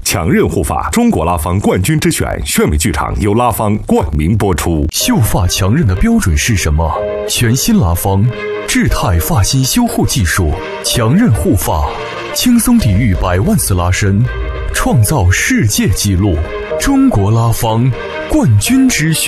强韧护发，中国拉芳冠军之选，炫美剧场由拉芳冠名播出。 秀发强韧的标准是什么？全新拉芳智态发型修护技术，强韧护发，轻松抵御100万次拉伸，创造世界纪录。中国拉芳冠军之选。